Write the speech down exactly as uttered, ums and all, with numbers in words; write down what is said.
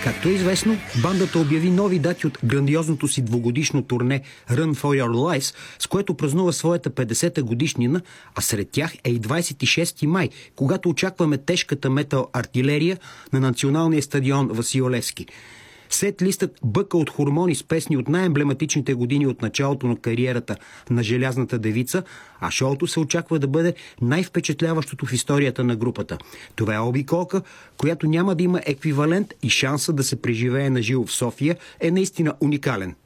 Както е известно, бандата обяви нови дати от грандиозното си двугодишно турне Run for Your Lives, с което празнува своята петдесета годишнина, а сред тях е и двадесет и шести май, когато очакваме тежката метал артилерия на националния стадион Васил Левски. Сет листът бъка от хормони с песни от най-емблематичните години от началото на кариерата на Желязната девица, а шоуто се очаква да бъде най-впечатляващото в историята на групата. Това е обиколка, която няма да има еквивалент и шанса да се преживее на живо в София е наистина уникален.